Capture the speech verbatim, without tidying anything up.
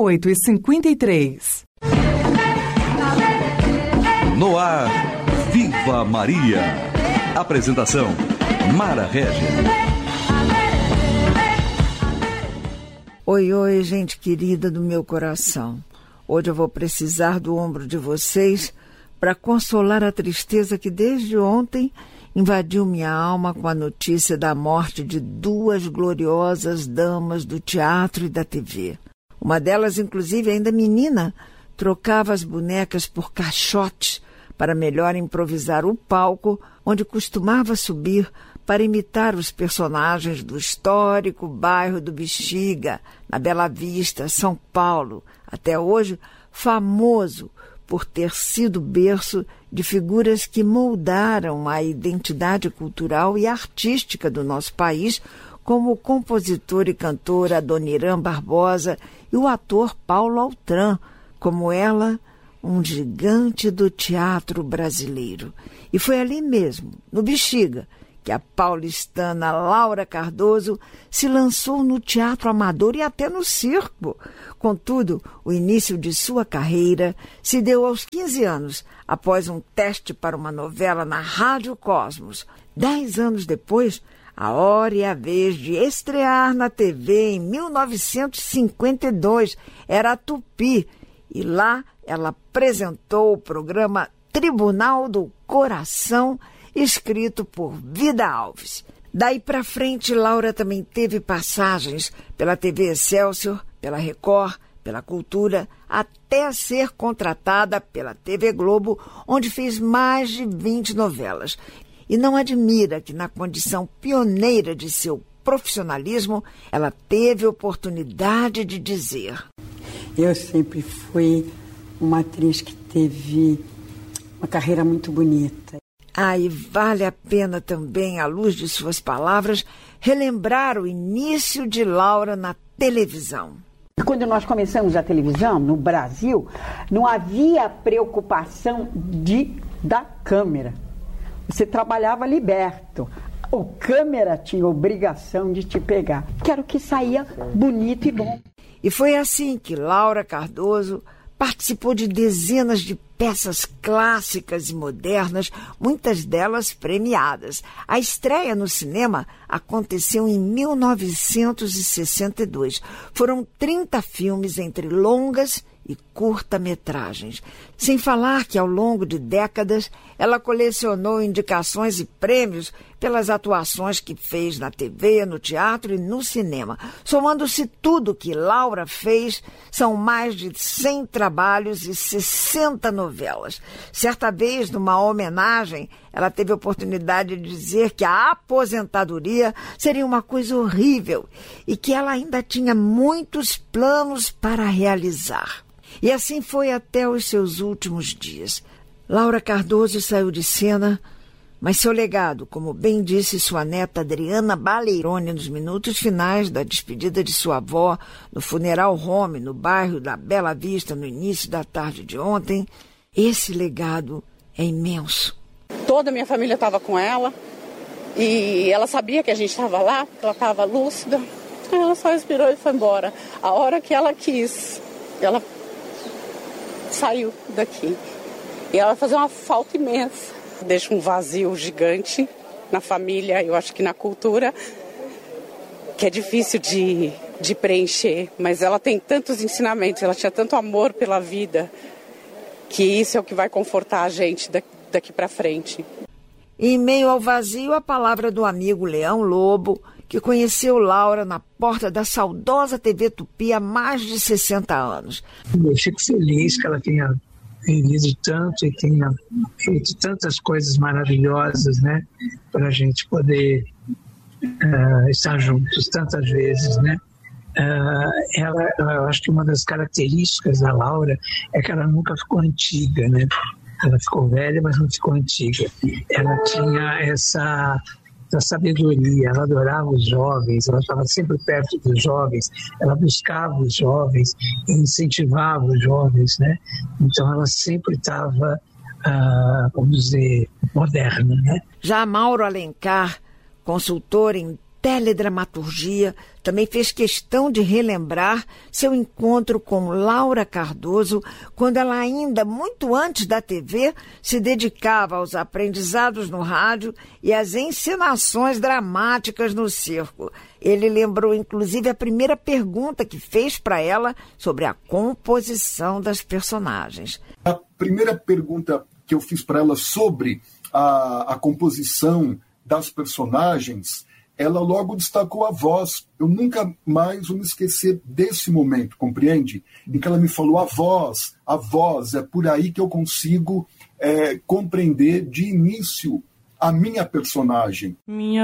oito e cinquenta e três. No ar, Viva Maria. Apresentação, Mara Régia. Oi, oi, gente querida do meu coração. Hoje eu vou precisar do ombro de vocês para consolar a tristeza que desde ontem invadiu minha alma com a notícia da morte de duas gloriosas damas do teatro e da T V. Uma delas, inclusive, ainda menina, trocava as bonecas por caixotes para melhor improvisar o palco onde costumava subir para imitar os personagens do histórico bairro do Bexiga, na Bela Vista, São Paulo, até hoje famoso por ter sido berço de figuras que moldaram a identidade cultural e artística do nosso país, como o compositor e cantor Adoniran Barbosa e o ator Paulo Altran, como ela, um gigante do teatro brasileiro. E foi ali mesmo, no Bexiga, que a paulistana Laura Cardoso se lançou no teatro amador e até no circo. Contudo, o início de sua carreira se deu aos quinze anos, após um teste para uma novela na Rádio Cosmos. Dez anos depois, a hora e a vez de estrear na T V em mil novecentos e cinquenta e dois era a Tupi, e lá ela apresentou o programa Tribunal do Coração, escrito por Vida Alves. Daí para frente, Laura também teve passagens pela T V Excelsior, pela Record, pela Cultura, até ser contratada pela T V Globo, onde fez mais de vinte novelas. E não admira que, na condição pioneira de seu profissionalismo, ela teve oportunidade de dizer: eu sempre fui uma atriz que teve uma carreira muito bonita. Ah, e vale a pena também, à luz de suas palavras, relembrar o início de Laura na televisão. Quando nós começamos a televisão, no Brasil, não havia preocupação de, da câmera. Você trabalhava liberto. O câmera tinha obrigação de te pegar, que era o que saía bonito e bom. E foi assim que Laura Cardoso participou de dezenas de peças clássicas e modernas, muitas delas premiadas. A estreia no cinema aconteceu em mil novecentos e sessenta e dois. Foram trinta filmes entre longas e curta-metragens. Sem falar que, ao longo de décadas, ela colecionou indicações e prêmios pelas atuações que fez na T V, no teatro e no cinema. Somando-se tudo que Laura fez, são mais de cem trabalhos e sessenta novelas. Certa vez, numa homenagem, ela teve a oportunidade de dizer que a aposentadoria seria uma coisa horrível e que ela ainda tinha muitos planos para realizar. E assim foi até os seus últimos dias. Laura Cardoso saiu de cena, mas seu legado, como bem disse sua neta Adriana Baleironi nos minutos finais da despedida de sua avó no funeral home no bairro da Bela Vista no início da tarde de ontem, esse legado é imenso. Toda a minha família estava com ela e ela sabia que a gente estava lá, porque ela estava lúcida. Ela só respirou e foi embora. A hora que ela quis, ela saiu daqui. E ela vai fazer uma falta imensa. Deixa um vazio gigante na família, eu acho que na cultura, que é difícil de, de preencher. Mas ela tem tantos ensinamentos, ela tinha tanto amor pela vida, que isso é o que vai confortar a gente daqui, daqui para frente. E em meio ao vazio, a palavra do amigo Leão Lobo, que conheceu Laura na porta da saudosa T V Tupi há mais de sessenta anos. Eu fico feliz que ela tenha vivido tanto e tenha feito tantas coisas maravilhosas, né, para a gente poder uh, estar juntos tantas vezes, né. Uh, ela, eu acho que uma das características da Laura é que ela nunca ficou antiga, né. Ela ficou velha, mas não ficou antiga. Ela tinha essa da sabedoria, ela adorava os jovens, ela estava sempre perto dos jovens, ela buscava os jovens, incentivava os jovens, né? Então ela sempre estava, ah, vamos dizer, moderna, né? Já Mauro Alencar, consultor em teledramaturgia, também fez questão de relembrar seu encontro com Laura Cardoso, quando ela ainda, muito antes da T V, se dedicava aos aprendizados no rádio e às encenações dramáticas no circo. Ele lembrou, inclusive, a primeira pergunta que fez para ela sobre a composição das personagens. A primeira pergunta que eu fiz para ela sobre a, a composição das personagens, ela logo destacou a voz. Eu nunca mais vou me esquecer desse momento, compreende? Em que ela me falou a voz, a voz, é por aí que eu consigo é, compreender de início a minha personagem. Minha